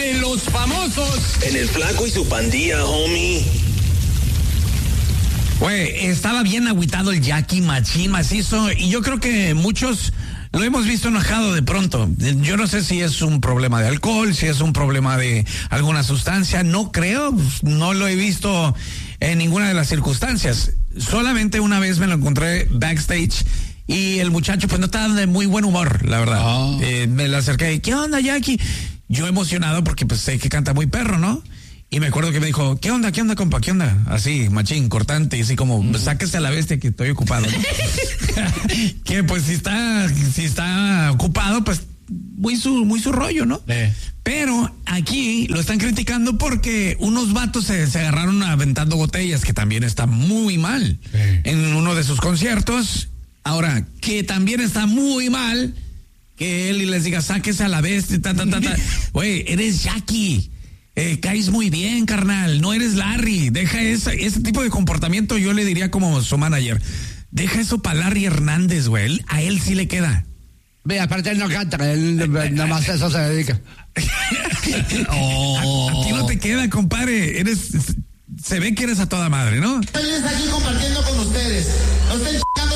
de los famosos. En el Flaco y su pandilla, homie. Güey, estaba bien agüitado el Jackie machín, macizo, y yo creo que muchos lo hemos visto enojado de pronto. Yo no sé si es un problema de alcohol, si es un problema de alguna sustancia, no creo, no lo he visto en ninguna de las circunstancias. Solamente una vez me lo encontré backstage y el muchacho pues no estaba de muy buen humor, la verdad. Oh. Me le acerqué y, ¿qué onda, Jackie? Yo emocionado porque pues sé que canta muy perro, ¿no? Y me acuerdo que me dijo, ¿qué onda, compa? ¿Qué onda? Así, machín, cortante, y así como, sáquese a la bestia que estoy ocupado, ¿no? Que pues si está ocupado, pues muy su rollo, ¿no? Pero aquí lo están criticando porque unos vatos se agarraron aventando botellas, que también está muy mal en uno de sus conciertos. Ahora, que también está muy mal que él les diga, sáquese a la bestia, Güey, eres Jackie. Caes muy bien, carnal, no eres Larry, deja ese tipo de comportamiento. Yo le diría como su manager, deja eso para Larry Hernández, güey, a él sí le queda. Ve, aparte él no canta, él nada más a eso se dedica. A ti no te queda, compadre, se ve que eres a toda madre, ¿no? Estoy aquí compartiendo con ustedes.